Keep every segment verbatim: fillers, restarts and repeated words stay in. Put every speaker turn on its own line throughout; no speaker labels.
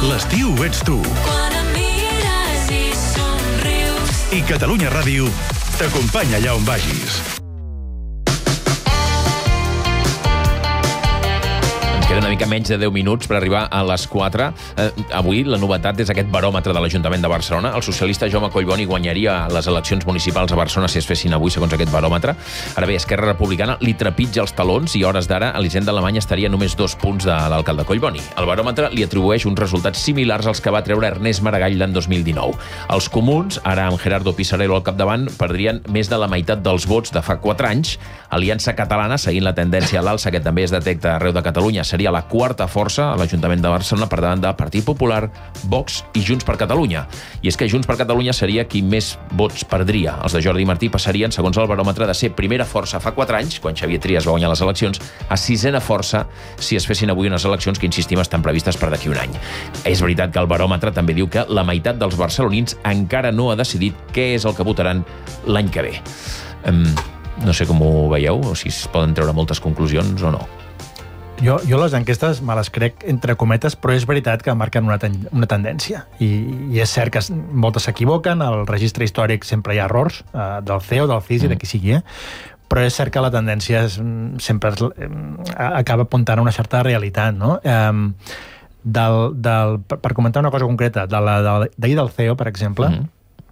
L'estiu ets tu.
Quan em mires i somrius.
I Catalunya Ràdio t'acompanya allà on vagis.
Queda una mica menys de deu minuts per arribar a les quatre. Eh, avui la novetat és aquest baròmetre de l'Ajuntament de Barcelona. El socialista Jaume Collboni guanyaria les eleccions municipals a Barcelona si es fessin avui, segons aquest baròmetre. Ara bé, Esquerra Republicana li trepitja els talons i a hores d'ara Elisenda Alemany estaria només dos punts de l'alcalde Collboni. El baròmetre li atribueix uns resultats similars als que va treure Ernest Maragall l'any dos mil dinou. Els comuns, ara amb Gerardo Pisarello al capdavant, perdrien més de la meitat dels vots de fa quatre anys. Aliança Catalana, seguint la tendència a l'alça que també es detecta arreu de Catalunya, seria la quarta força a l'Ajuntament de Barcelona per davant del Partit Popular, Vox i Junts per Catalunya. I és que Junts per Catalunya seria qui més vots perdria. Els de Jordi Martí passarien, segons el baròmetre, de ser primera força fa quatre anys, quan Xavier Trias va guanyar les eleccions, a sisena força si es fessin avui unes eleccions que, insistim, estan previstes per d'aquí un any. És veritat que el baròmetre també diu que la meitat dels barcelonins encara no ha decidit què és el que votaran l'any que ve. Um, no sé com ho veieu, o si es poden treure moltes conclusions o no.
Jo, jo les enquestes me les crec entre cometes, però és veritat que marquen una, ten una tendència. I, I és cert que moltes s'equivoquen, al registre històric sempre hi ha errors, eh, del C E O, del C I S I, mm. de qui sigui, eh? Però és cert que la tendència és, sempre es, eh, acaba apuntant a una certa realitat, no? Eh, del, del, per comentar una cosa concreta, d'ahir de del C E O, per exemple, mm.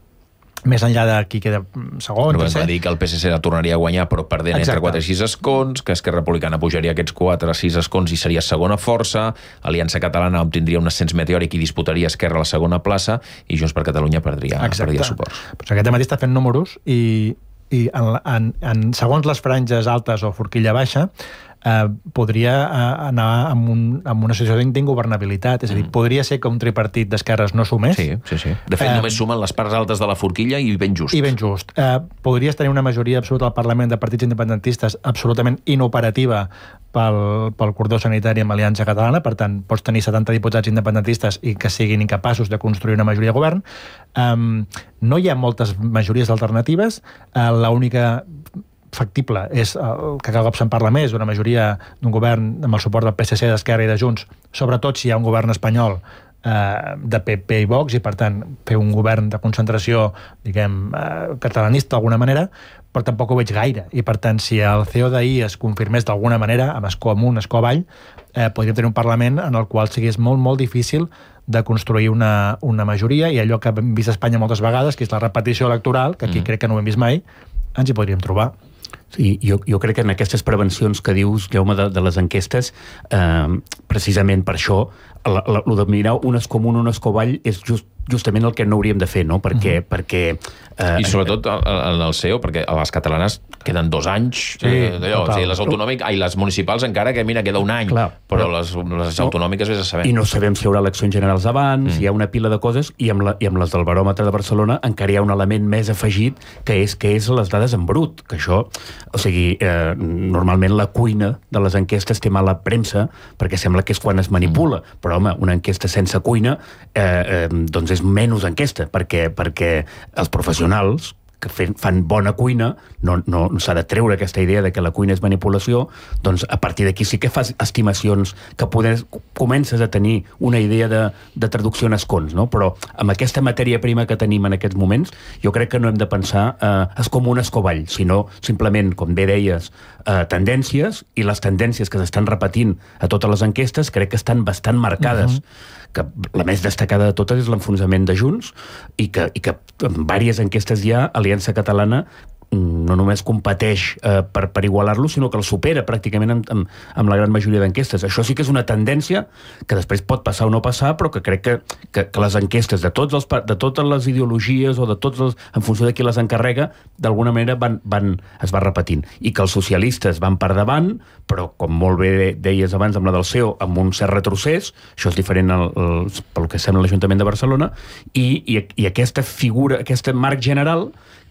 més enllà de qui queda segon,
tercer... Va dir que el P S C la tornaria a guanyar, però perdent Exacte. entre quatre i sis escons, que Esquerra Republicana pujaria aquests quatre a sis escons i seria segona força, Aliança Catalana obtindria un ascens meteòric i disputaria Esquerra a la segona plaça, i Junts per Catalunya perdria, perdria suports.
Pues aquest matí està fent números i, i en, en, en, segons les franges altes o forquilla baixa, Eh, podria eh, anar amb, un, amb una situació d'ingovernabilitat. És a dir, mm. podria ser que un tripartit d'esquerres no sumés.
Sí, sí, sí. De fet, eh, només sumen les parts altes de la forquilla i ben just.
I ben just. Eh, podries tenir una majoria absoluta al Parlament de partits independentistes absolutament inoperativa pel, pel cordó sanitari amb Aliança Catalana. Per tant, pots tenir setanta diputats independentistes i que siguin incapaços de construir una majoria de govern. Eh, no hi ha moltes majories alternatives. Eh, l'única factible és el que cada cop se'n parla més, una majoria d'un govern amb el suport del P S C, d'Esquerra i de Junts, sobretot si hi ha un govern espanyol eh, de P P i Vox, i per tant fer un govern de concentració, diguem, eh, catalanista d'alguna manera, però tampoc ho veig gaire. I per tant, si el C E O d'ahir es confirmés d'alguna manera, amb escó amunt, escó avall, eh, podríem tenir un Parlament en el qual sigués molt, molt difícil de construir una, una majoria, i allò que hem vist a Espanya moltes vegades, que és la repetició electoral, que aquí mm. crec que no ho hem vist mai, ens hi podríem trobar.
Sí, jo, jo crec que en aquestes prevencions que dius, Jaume, de, de les enquestes, eh, precisament per això, el, el, el de mirar un escó amunt, un escó avall, és just, justament el que no hauríem de fer, no? Perquè... Uh -huh. perquè eh,
I sobretot en el C E O, perquè a les catalanes queden dos anys, sí, eh, allò, o sigui, les autonòmiques, ai, les municipals encara que, mira, queda un any, clar, però, però les, les autonòmiques vés a saber.
I no sabem si hi haurà eleccions generals abans, mm. hi ha una pila de coses, i amb, la, i amb les del baròmetre de Barcelona encara hi ha un element més afegit, que és que és les dades en brut, que això, o sigui, eh, normalment la cuina de les enquestes té mala premsa, perquè sembla que és quan es manipula, mm. però, home, una enquesta sense cuina, eh, eh, doncs és menys enquesta, perquè, perquè els professionals que fan bona cuina, no, no, no s'ha de treure aquesta idea de que la cuina és manipulació, doncs a partir d'aquí sí que fas estimacions, que poder, comences a tenir una idea de, de traducció en escons, no? Però amb aquesta matèria prima que tenim en aquests moments, jo crec que no hem de pensar eh, és com un escovall, sinó simplement, com bé deies, eh, tendències, i les tendències que s'estan repetint a totes les enquestes crec que estan bastant marcades. Uh-huh. Que la més destacada de totes és l'enfonsament de Junts, i que, i que en diverses enquestes ja Aliança Catalana no només competeix eh, per, per igualar-lo, sinó que el supera pràcticament amb, amb, amb la gran majoria d'enquestes. Això sí que és una tendència que després pot passar o no passar, però que crec que, que, que les enquestes de, tots els, de totes les ideologies o de tots els, en funció de qui les encarrega, d'alguna manera van, van, es va repetint. I que els socialistes van per davant, però com molt bé deies abans amb la del C E O, amb un cert retrocés, això és diferent al, al, pel que sembla l'Ajuntament de Barcelona, i, i, i aquesta figura, aquest marc general,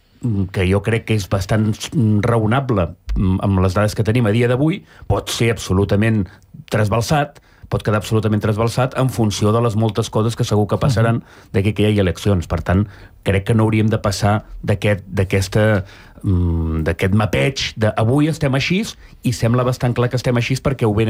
que jo crec que és bastant raonable amb les dades que tenim a dia d'avui, pot ser absolutament trasbalsat, pot quedar absolutament trasbalsat en funció de les moltes coses que segur que passaran d'aquí que hi hagi eleccions. Per tant, crec que no hauríem de passar d'aquest d'aquesta d'aquest mapeig de avui estem així i sembla bastant clar que estem així perquè ho venen